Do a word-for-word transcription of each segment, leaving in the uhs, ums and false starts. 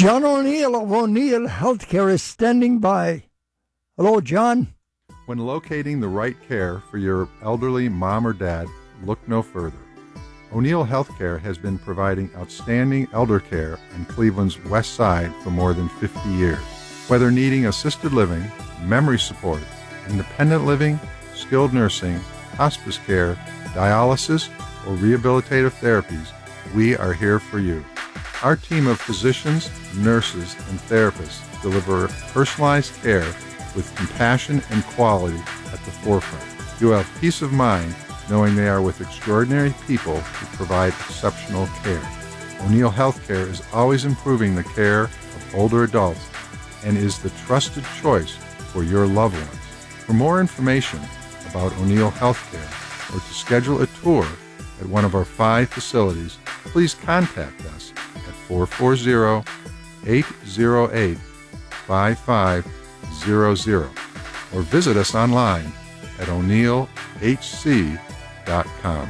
John O'Neill of O'Neill Healthcare is standing by. Hello, John. When locating the right care for your elderly mom or dad, look no further. O'Neill Healthcare has been providing outstanding elder care in Cleveland's West Side for more than fifty years. Whether needing assisted living, memory support, independent living, skilled nursing, hospice care, dialysis, or rehabilitative therapies, we are here for you. Our team of physicians, nurses, and therapists deliver personalized care with compassion and quality at the forefront. You have peace of mind knowing they are with extraordinary people who provide exceptional care. O'Neill Healthcare is always improving the care of older adults and is the trusted choice for your loved ones. For more information about O'Neill Healthcare or to schedule a tour at one of our five facilities, please contact us at four four zero, eight zero eight, five five zero zero or visit us online at o'neill h c dot com.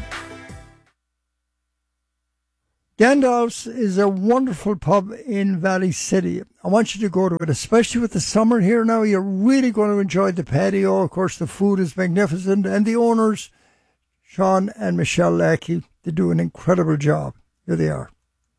Gandalf's is a wonderful pub in Valley City. I want you to go to it, especially with the summer here now. You're really going to enjoy the patio. Of course, the food is magnificent, and the owners, Sean and Michelle Lackey, they do an incredible job. Here they are.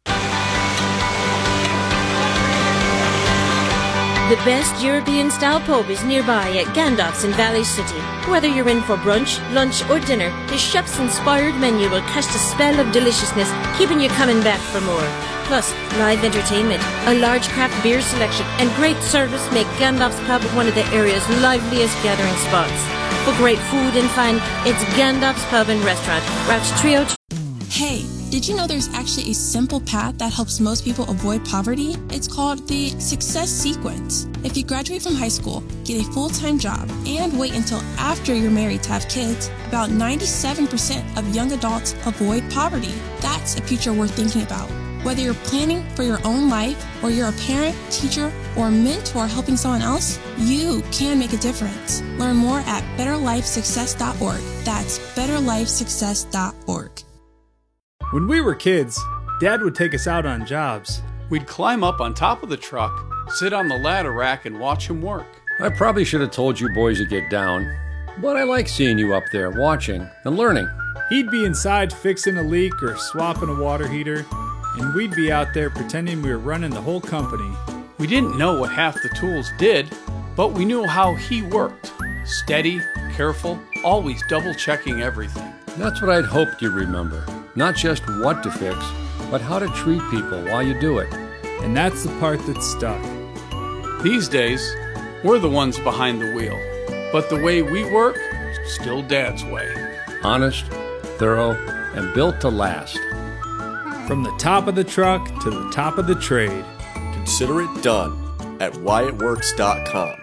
The best European-style pub is nearby at Gandalf's in Valley City. Whether you're in for brunch, lunch or dinner, the chef's inspired menu will cast a spell of deliciousness, keeping you coming back for more. Plus, live entertainment, a large craft beer selection and great service make Gandalf's pub one of the area's liveliest gathering spots. For great food and fun, it's Gandalf's Pub and Restaurant, Route three oh two. Hey, did you know there's actually a simple path that helps most people avoid poverty? It's called the Success Sequence. If you graduate from high school, get a full-time job, and wait until after you're married to have kids, about ninety-seven percent of young adults avoid poverty. That's a future worth thinking about. Whether you're planning for your own life, or you're a parent, teacher, or mentor helping someone else, you can make a difference. Learn more at better life success dot org. That's better life success dot org. When we were kids, Dad would take us out on jobs. We'd climb up on top of the truck, sit on the ladder rack, and watch him work. I probably should have told you boys to get down, but I like seeing you up there watching and learning. He'd be inside fixing a leak or swapping a water heater, and we'd be out there pretending we were running the whole company. We didn't know what half the tools did, but we knew how he worked. Steady, careful, always double-checking everything. That's what I'd hoped you'd remember. Not just what to fix, but how to treat people while you do it. And that's the part that stuck. These days, we're the ones behind the wheel. But the way we work, still Dad's way. Honest, thorough, and built to last. From the top of the truck to the top of the trade. Consider it done at wyatt works dot com.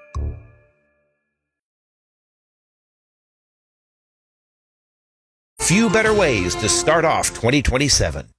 Few better ways to start off twenty twenty-seven.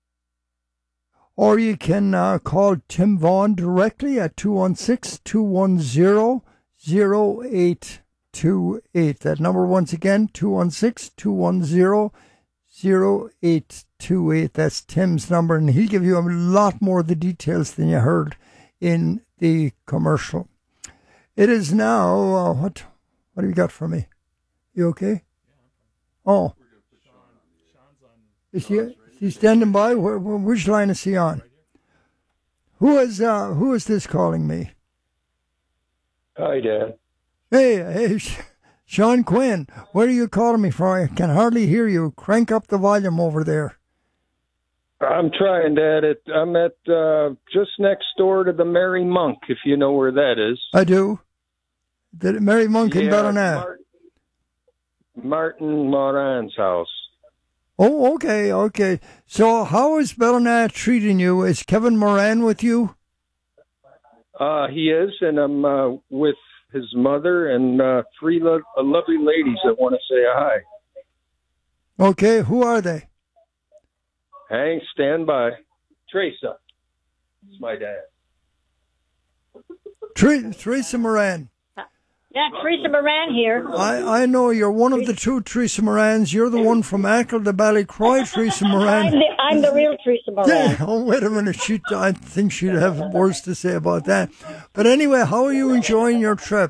Or you can uh, call Tim Vaughn directly at two one six, two one zero, zero eight two eight. That number once again, two one six, two one zero, zero eight two eight. That's Tim's number, and he'll give you a lot more of the details than you heard in the commercial. It is now, uh, what, what have you got for me? You okay? Oh. Is he, is he standing by? Where, where, which line is he on? Who is uh, who is this calling me? Hi, Dad. Hey, hey, Sean Quinn. Where are you calling me from? I can hardly hear you. Crank up the volume over there. I'm trying, Dad. It, I'm at uh, just next door to the Mary Monk, if you know where that is. I do. The Mary Monk yeah, in Bellona. Martin, Martin Moran's house. Oh, okay, okay. So how is Bellona treating you? Is Kevin Moran with you? Uh, he is, and I'm uh, with his mother and uh, three lo- lovely ladies that want to say hi. Okay, who are they? Hang, stand by. Teresa. It's my dad. Ter- Teresa Moran. Yeah, Teresa Moran here. I, I know you're one of the two Teresa Morans. You're the one from Achill to Ballycroy, Teresa Moran. I'm the, I'm the real Teresa Moran. Oh, wait a minute. She, I think she'd have words to say about that. But anyway, how are you enjoying your trip?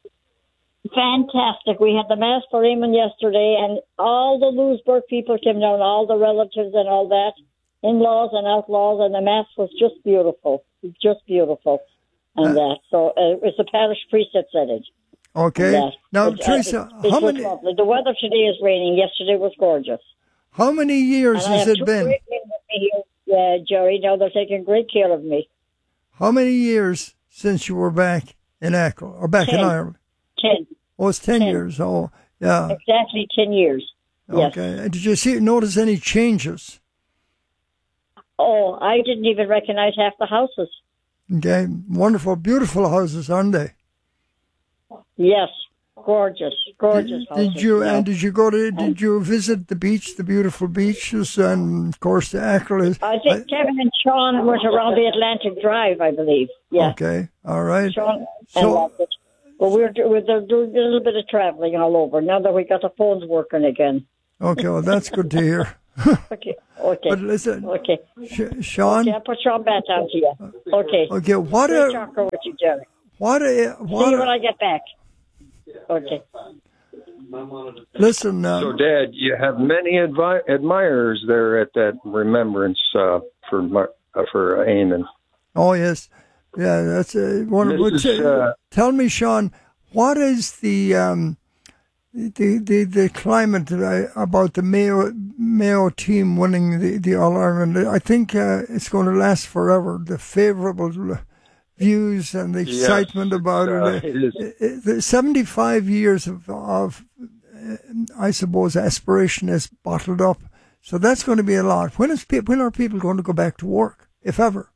Fantastic. We had the Mass for Raymond yesterday, and all the Lewisburg people came down, all the relatives and all that, in-laws and outlaws, and the Mass was just beautiful. Just beautiful. And uh, that. So uh, it was the parish priest that said it. Okay. Now, it, Teresa, uh, it, it how many... Lovely. The weather today is raining. Yesterday was gorgeous. How many years and has I have it two been? Great men with me here, uh, Jerry. Now they're taking great care of me. How many years since you were back in Achill, or back ten. in Ireland? Ten. Oh, it's ten, ten years. Oh, yeah. Exactly ten years. Okay. Yes. And did you see notice any changes? Oh, I didn't even recognize half the houses. Okay. Wonderful, beautiful houses, aren't they? Yes. Gorgeous, gorgeous did, houses. Did you yeah. and did you go to did you visit the beach, the beautiful beaches, and of course the Achill is. I think I, Kevin and Sean went around the Atlantic Drive, I believe. Yeah. Okay, all right. Sean so, and loved it. But we're we're doing a little bit of traveling all over now that we got the phones working again. Okay, well that's good to hear. okay, okay. But listen, okay, Sh- Sean. Okay, I'll put Sean back down to you. Okay. Okay, what Great a talking with you, Jerry. what a what See you a, when I get back. Okay. Listen, uh, so Dad, you have many advi- admirers there at that remembrance uh, for Mar- uh, for Eamon. Oh yes, yeah. That's uh, one. This is, uh, tell me, Sean, what is the um, the the the climate uh, about the Mayo Mayo team winning the the All Ireland? I think uh, it's going to last forever. The favourable views and the excitement yes, about uh, it. it is. The seventy-five years of, of uh, I suppose, aspiration is bottled up. So that's going to be a lot. When is pe- when are people going to go back to work, if ever?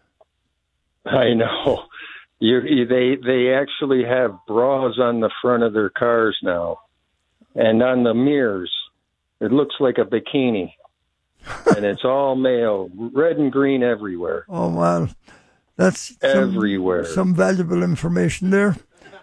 I know. You, you, they they actually have bras on the front of their cars now, and on the mirrors, it looks like a bikini, and it's all Mayo, red and green everywhere. Oh wow. That's some, everywhere. Some valuable information there.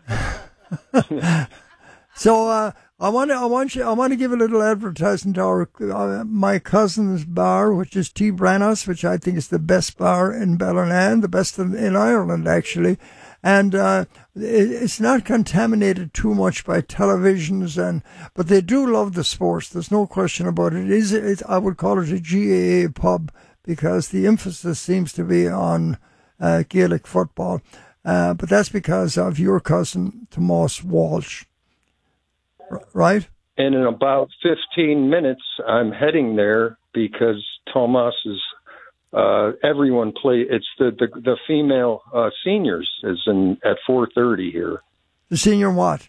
so uh, I want to, I want you, I want to give a little advertising to our uh, my cousin's bar, which is T. Brannos, which I think is the best bar in Ballinane, the best in, in Ireland actually, and uh, it, it's not contaminated too much by televisions, and but they do love the sports. There's no question about it. It is it, I would call it a G A A pub because the emphasis seems to be on Uh, Gaelic football, uh, but that's because of your cousin Tomas Walsh, R- right? And in about fifteen minutes, I'm heading there because Tomas is. Uh, everyone play. It's the the, the female uh, seniors is in at four thirty here. The senior what?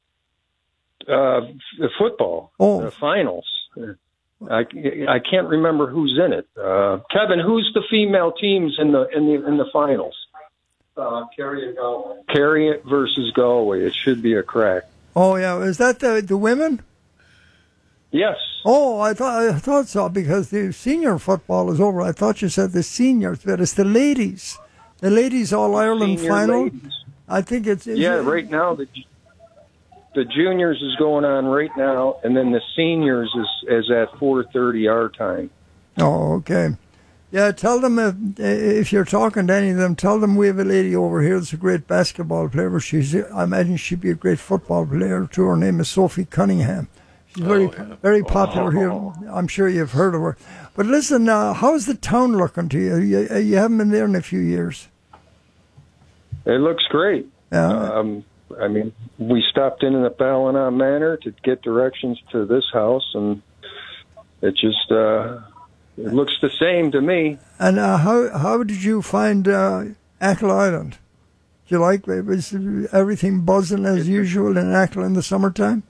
Uh, the football. Oh, the finals. I, I can't remember who's in it. Uh, Kevin, who's the female teams in the in the in the finals? Uh, Kerry and Galway. Kerry versus Galway. It should be a crack. Oh yeah, is that the the women? Yes. Oh, I thought I thought so because the senior football is over. I thought you said the seniors, but it's the ladies. The ladies All Ireland Senior final. ladies. I think it's, it's yeah. Right now the the juniors is going on right now, and then the seniors is is at four thirty our time. Oh, okay. Yeah, tell them if, if you're talking to any of them, tell them we have a lady over here that's a great basketball player. She's, I imagine she'd be a great football player too. Her name is Sophie Cunningham. She's very, oh, yeah. very popular here. I'm sure you've heard of her. But listen, uh, how's the town looking to you? you? You haven't been there in a few years. It looks great. Yeah. Um, I mean, we stopped in at Ballinon Manor to get directions to this house, and it just uh, it looks the same to me. And uh, how how did you find uh, Achill Island? Did you like it? Was everything buzzing as usual in Achill in the summertime?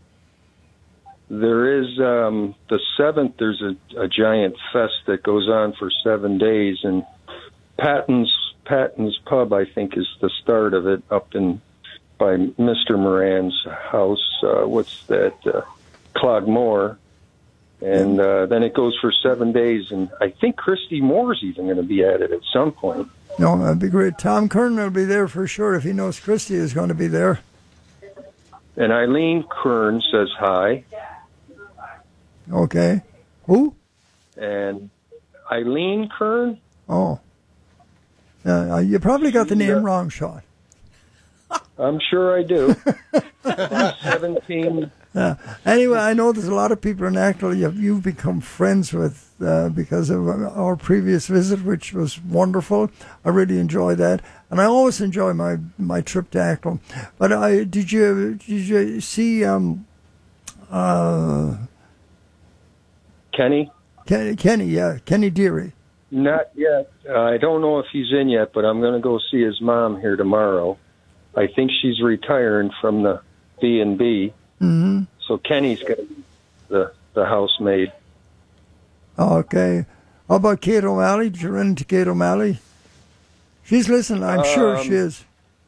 There is um, the seventh. There's a, a giant fest that goes on for seven days, and Patton's Patton's Pub, I think, is the start of it up in. By Mister Moran's house. Uh, what's that? Uh, Clogmore. And uh, then it goes for seven days. And I think Christy Moore's even going to be at it at some point. No, that'd be great. Tom Kern will be there for sure if he knows Christy is going to be there. and Eileen Kern says hi. Okay. Who? And Eileen Kern. Oh. Uh, you probably got the name yeah. wrong, Sean. I'm sure I do. seventeen. Uh, anyway, I know there's a lot of people in Achill you've, you've become friends with uh, because of our previous visit, which was wonderful. I really enjoyed that, and I always enjoy my, my trip to Achill. But I did you did you see um, uh, Kenny? Kenny, Kenny, yeah, Kenny Deary. Not yet. Uh, I don't know if he's in yet, but I'm going to go see his mom here tomorrow. I think she's retiring from the B and B. Mm-hmm. So Kenny's going to be the, the housemaid. Okay. How about Kate O'Malley? Did you run into Kate O'Malley? She's listening. I'm um, sure she is.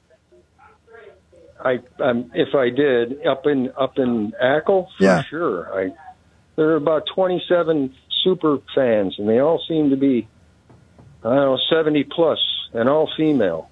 I, um, if I did, up in up in Achill, for yeah. sure. I there are about twenty-seven super fans, and they all seem to be, I don't know, seventy plus, and all female.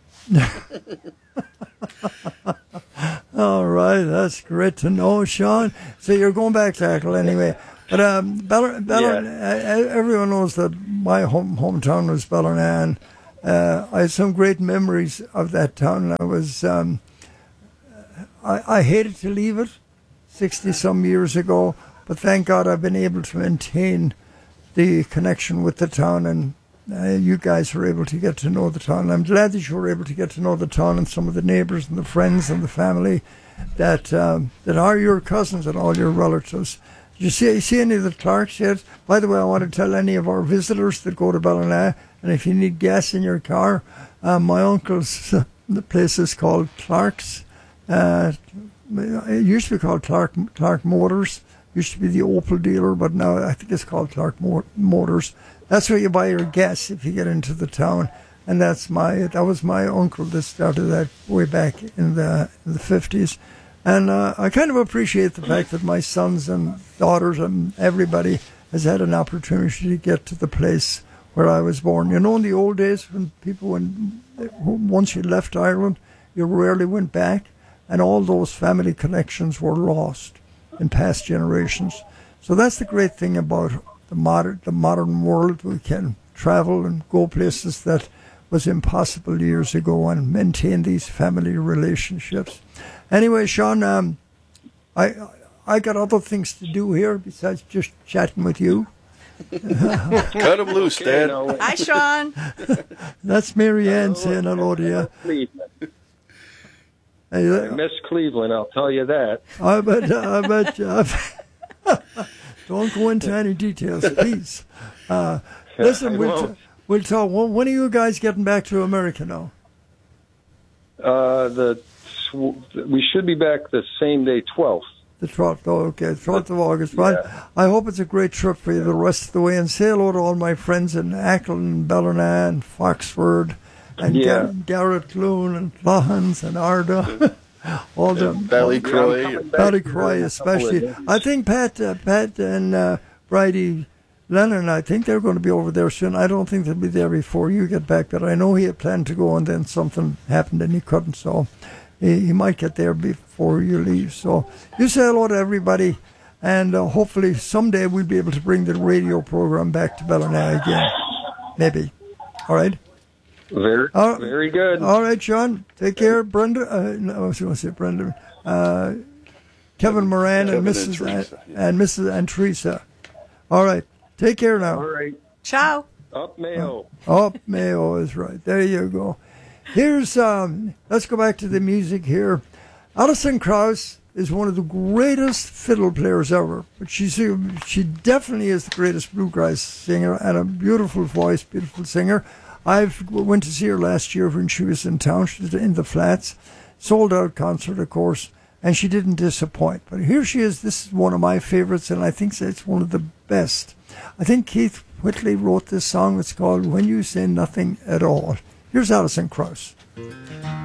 All right, that's great to know, Sean. So you're going back to Achill anyway. But um, Ballina, Ballina, yeah. everyone knows that my home hometown was Ballina. Uh, I had some great memories of that town. I was, um, I, I hated to leave it sixty some years ago, but thank God I've been able to maintain the connection with the town, and uh, you guys were able to get to know the town. I'm glad that you were able to get to know the town and some of the neighbours and the friends and the family that um, that are your cousins and all your relatives. Did you see, see any of the Clarks yet? By the way, I want to tell any of our visitors that go to Ballina, and if you need gas in your car, um, my uncle's, uh, the place is called Clark's. Uh, it used to be called Clark Clark Motors. Used to be the Opel dealer, but now I think it's called Clark Motors. That's where you buy your gas if you get into the town, and that's my that was my uncle that started that way back in the in the fifties, and uh, I kind of appreciate the fact that my sons and daughters and everybody has had an opportunity to get to the place where I was born. You know, in the old days when people when once you left Ireland, you rarely went back, and all those family connections were lost in past generations. So that's the great thing about the modern the modern world. We can travel and go places that was impossible years ago and maintain these family relationships. Anyway, Sean, um, I I got other things to do here besides just chatting with you. Cut him loose, Dad. Hi, Sean. That's Mary Ann saying hello to you. I miss Cleveland, I'll tell you that. I bet, I bet, uh, don't go into any details, please. Uh, listen, we'll, t- we'll talk. When are you guys getting back to America now? Uh, the we should be back the same day, twelfth. The twelfth, oh, okay, twelfth of August. Right. Yeah. I hope it's a great trip for you the rest of the way, and say hello to all my friends in Achill and Ballina and Foxford. And yeah. Gar- Garrett Clune and Lohans and Arda, all the Ballycroy, Ballycroy especially. I think Pat, uh, Pat and uh, Bridie Lennon, I think they're going to be over there soon. I don't think they'll be there before you get back, but I know he had planned to go, and then something happened and he couldn't. So he, he might get there before you leave. So you say hello to everybody, and uh, hopefully someday we'll be able to bring the radio program back to Ballina again. Maybe. All right. Very, uh, very good. All right, Sean. Take care, Brenda. Uh, no, I was going to say Brenda. Uh, Kevin Moran Kevin and Missus And, Teresa, yeah. and Missus and Teresa. All right. Take care now. All right. Ciao. Up Mayo. Uh, up Mayo is right. There you go. Here's um. Let's go back to the music here. Alison Krauss is one of the greatest fiddle players ever, but she's she definitely is the greatest bluegrass singer and a beautiful voice, beautiful singer. I went to see her last year when she was in town. She was in the Flats, sold out concert, of course, and she didn't disappoint. But here she is. This is one of my favorites, and I think it's one of the best. I think Keith Whitley wrote this song. It's called When You Say Nothing at All. Here's Alison Krauss.